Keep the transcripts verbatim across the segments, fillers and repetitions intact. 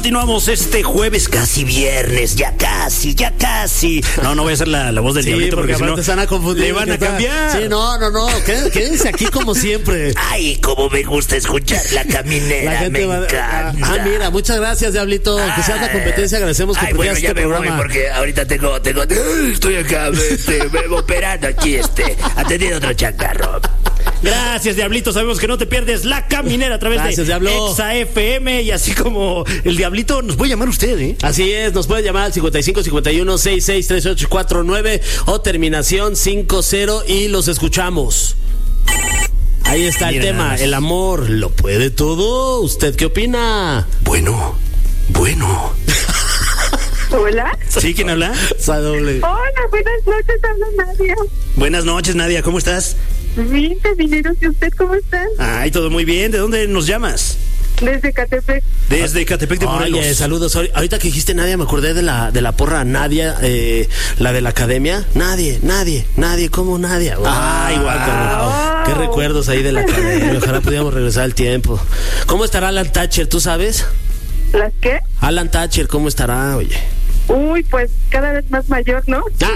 Continuamos este jueves, casi viernes, ya casi, ya casi. No, no voy a hacer la, la voz del sí, diablito porque, porque si no te van a confundir. Le van a cambiar. Sí, no, no, no. Quédense aquí como siempre. Ay, cómo me gusta escuchar la caminera. La gente me va, encanta. Ah, mira, muchas gracias, Diablito. Ah, que seas la competencia, agradecemos que ay, bueno, ya este me programa. Voy porque ahorita tengo, tengo, estoy acá, este, me operando aquí, este, atendiendo otro chacarro. Gracias, Diablito. Sabemos que no te pierdes la caminera a través Gracias, de Diablo. Exa F M. Y así como el Diablito, nos puede llamar usted, ¿eh? Así es, nos puede llamar al cincuenta y cinco, cincuenta y uno, sesenta y seis, treinta y ocho cuarenta y nueve o terminación cincuenta y los escuchamos. Ahí está Mira, el tema, el amor lo puede todo. ¿Usted qué opina? Bueno, bueno. Hola. ¿Sí? ¿Quién habla? Doble. Hola, buenas noches, habla Nadia. Buenas noches, Nadia, ¿cómo estás? Bien, camineros, ¿y usted cómo está? Ay, todo muy bien. ¿De dónde nos llamas? Desde Catepec. Desde Catepec de Morelos. Oye, saludos. Ahorita que dijiste Nadia, me acordé de la de la porra Nadia, eh, la de la academia. Nadie, nadie, nadie, ¿cómo Nadia? Wow. Ay, guau. Wow. Qué recuerdos ahí de la academia. Ojalá pudiéramos regresar al tiempo. ¿Cómo estará Alan Thatcher, tú sabes? ¿Las qué? Alan Thatcher, ¿cómo estará, oye? Uy, pues cada vez más mayor, ¿no? Ah.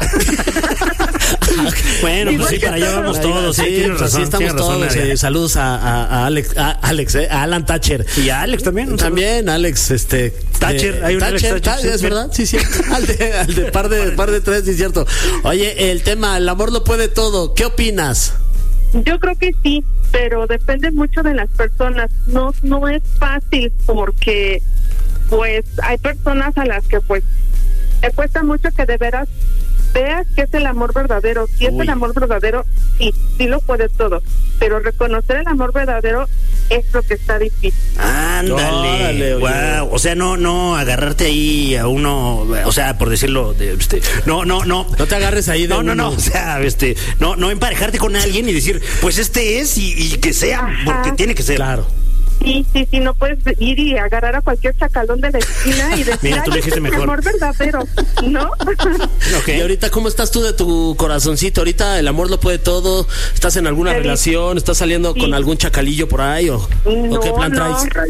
Bueno, pues sí, para allá vamos todos. Sí, sí, pues razón, así estamos razón, todos. Eh, saludos a, a, a Alex, a Alex, eh, a Alan Thatcher. Y a Alex también. También, Alex, este. Thatcher, eh, hay un Thatcher, Alex Thatcher, es verdad, sí, sí. Al de, al de par de, par de tres, sí, es cierto. Oye, el tema, el amor lo puede todo. ¿Qué opinas? Yo creo que sí, pero depende mucho de las personas. No, no es fácil porque, pues, hay personas a las que, pues, te cuesta mucho que de veras veas que es el amor verdadero. Si es Uy. el amor verdadero, sí, sí lo puede todo. Pero reconocer el amor verdadero es lo que está difícil. Ándale, wow. O sea, no, no agarrarte ahí a uno, o sea, por decirlo, de, este, no, no, no. No te agarres ahí de No, uno. no, no. O sea, este, no, no emparejarte con alguien y decir, pues este es y, y que sea, Ajá. porque tiene que ser. Claro. Sí, sí, sí, no puedes ir y agarrar a cualquier chacalón de la esquina y decir, mira, tú le dijiste mejor. amor verdadero, ¿no? Okay. Y ahorita, ¿cómo estás tú de tu corazoncito? Ahorita el amor lo puede todo. ¿Estás en alguna Feliz. relación? ¿Estás saliendo sí. con algún chacalillo por ahí? ¿O, no, ¿o qué plan no. traes?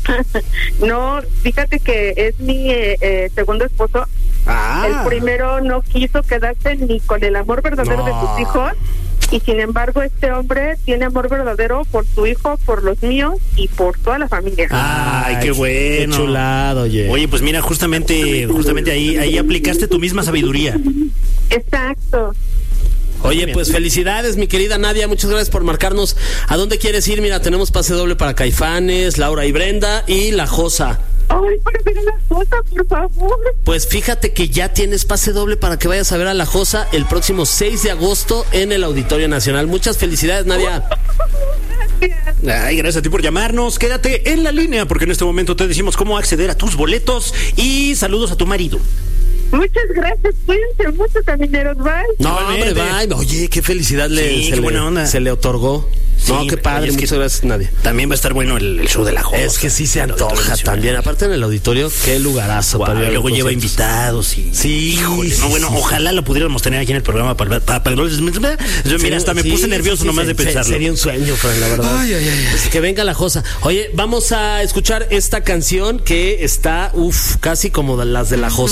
No, fíjate que es mi eh, eh, segundo esposo. Ah. El primero no quiso quedarse ni con el amor verdadero no. de sus hijos. Y sin embargo, este hombre tiene amor verdadero por su hijo, por los míos y por toda la familia. Ay, qué bueno. Qué chulado, oye. Oye, pues mira, justamente, justamente ahí, ahí aplicaste tu misma sabiduría. Exacto. Oye, pues felicidades, mi querida Nadia, muchas gracias por marcarnos. ¿A dónde quieres ir? Mira, tenemos pase doble para Caifanes, Laura y Brenda y La Josa. Ay, para ver a La Josa, por favor. Pues fíjate que ya tienes pase doble para que vayas a ver a La Josa el próximo seis de agosto en el Auditorio Nacional. Muchas felicidades, Nadia. Gracias. Ay, gracias a ti por llamarnos. Quédate en la línea porque en este momento te decimos cómo acceder a tus boletos y saludos a tu marido. Muchas gracias, cuídense mucho, camineros, bye. No, hombre, bye. Oye, qué felicidad le, sí, se, qué le, buena onda. se le otorgó. Sí, no, qué padre, es muchas que gracias, Nadia. También va a estar bueno el, el show de La Josa. Es que sí se antoja también. Aparte en el auditorio, qué lugarazo. Wow, para y luego lleva invitados y... Sí, híjole, sí, no, bueno, sí, ojalá sí. lo pudiéramos tener aquí en el programa para, para, para, para yo, mira, hasta me sí, puse nervioso sí, nomás sí, de pensarlo. Sería un sueño, Fran, la verdad. Ay, ay, ay. Pues que venga La Josa. Oye, vamos a escuchar esta canción que está, uff, casi como las de La Josa.